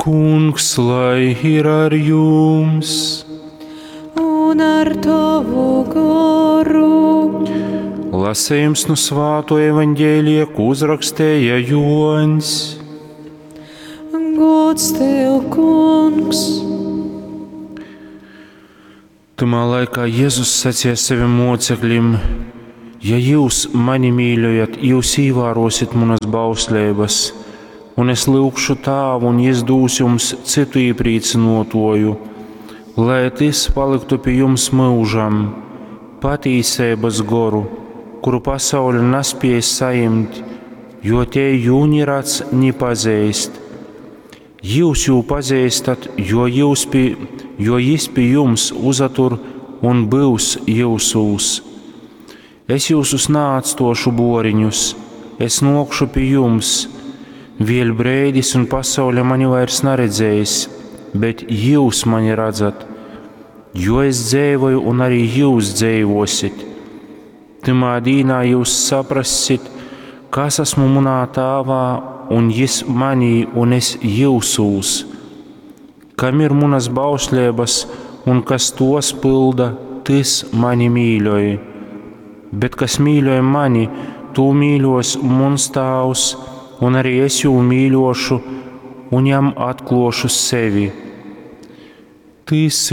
Kungs, lai ir ar jums! Un ar tavu garu. Lasījums no Svēto evaņģēlija, ko uzrakstīja Joņs. Gods tev, Kungs! Tamā laikā Jēzus sacīja saviem mocekļiem: ja jūs mani mīļojat, jūs ievērosiet manas bauslības, un es lūgšu Tēvu, un Viņš dos jums citu iepriecinotoju, lai tas paliktu pie jums mūžam, patiesības garu, kuru pasaule nespēja saņemt, jo tie jū neredz, nepazīst. Jūs jū pazīstat, jo Jis pie jums uzatur un būs jūsos. Es jūsus neatstāšu boriņus, es nokšu pie jums. Vēl brīdis, un pasaule mani vairs neredzēs, bet jūs mani redzat, jo es dzīvoju, un arī jūs dzīvosit. Tamā dienā jūs saprasit, kas esmu manā Tēvā, un Jis manī, un es jūsos. Kam ir manas bauslības, un kas tos pilda, tas mani mīļoja. Bet kas mīļoja mani, to mīļos mans Tēvs, un arī es jū mīļošu, un jam atklāšu sevi. Tas